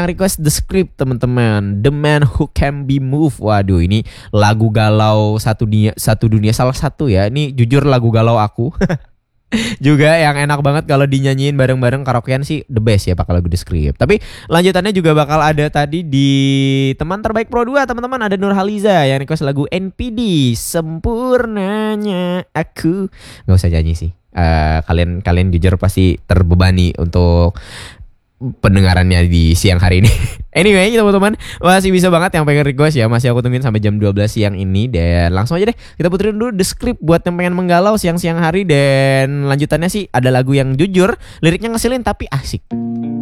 yang request The Script teman-teman, The Man Who Can Be Moved. Waduh, ini lagu galau satu dunia salah satu ya. Ini jujur lagu galau aku. Juga yang enak banget kalau dinyanyiin bareng-bareng karaokean sih the best ya pakai lagu The Script. Tapi lanjutannya juga bakal ada tadi di teman terbaik Pro 2 teman-teman, ada Nurhaliza yang request lagu NPD Sempurnanya Aku. Nggak usah nyanyi sih. Kalian jujur pasti terbebani untuk pendengarannya di siang hari ini. Anyway teman-teman, masih bisa banget yang pengen request ya. Masih aku tungguin sampai jam 12 siang ini. Dan langsung aja deh kita puterin dulu The Script buat yang pengen menggalau siang-siang hari. Dan lanjutannya sih ada lagu yang jujur liriknya ngeselin tapi asik.